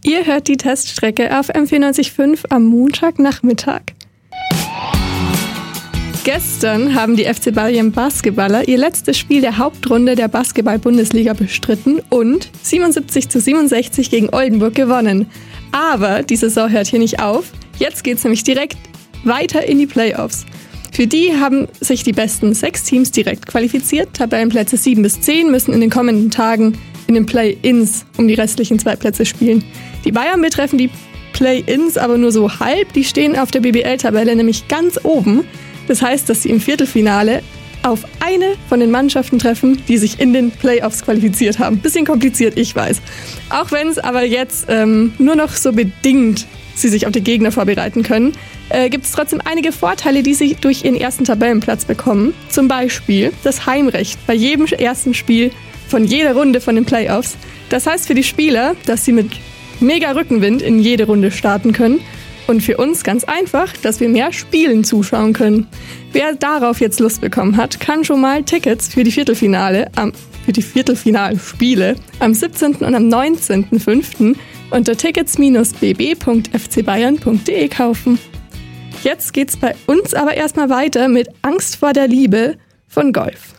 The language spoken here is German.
Ihr hört die Teststrecke auf M94.5 am Montagnachmittag. Gestern haben die FC Bayern Basketballer ihr letztes Spiel der Hauptrunde der Basketball-Bundesliga bestritten und 77:67 gegen Oldenburg gewonnen. Aber die Saison hört hier nicht auf. Jetzt geht's nämlich direkt weiter in die Playoffs. Für die haben sich die besten 6 Teams direkt qualifiziert. Tabellenplätze 7 bis 10 müssen in den kommenden Tagen in den Play-Ins um die restlichen 2 Plätze spielen. Die Bayern betreffen die Play-Ins aber nur so halb. Die stehen auf der BBL-Tabelle nämlich ganz oben. Das heißt, dass sie im Viertelfinale auf eine von den Mannschaften treffen, die sich in den Playoffs qualifiziert haben. Bisschen kompliziert, ich weiß. Auch wenn es aber jetzt nur noch so bedingt sie sich auf die Gegner vorbereiten können, gibt es trotzdem einige Vorteile, die sie durch ihren ersten Tabellenplatz bekommen. Zum Beispiel das Heimrecht bei jedem ersten Spiel von jeder Runde von den Playoffs. Das heißt für die Spieler, dass sie mit mega Rückenwind in jede Runde starten können. Und für uns ganz einfach, dass wir mehr Spielen zuschauen können. Wer darauf jetzt Lust bekommen hat, kann schon mal Tickets für die Viertelfinalspiele am 17. und am 19.05. unter tickets-bb.fcbayern.de kaufen. Jetzt geht's bei uns aber erstmal weiter mit Angst vor der Liebe von Golf.